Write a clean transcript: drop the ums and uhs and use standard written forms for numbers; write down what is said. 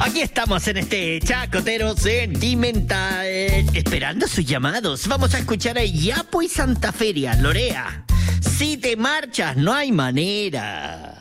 Aquí estamos en este chacotero sentimental, esperando sus llamados. Vamos a escuchar a Yapo y Santa Feria, Lorea. Si te marchas, no hay manera.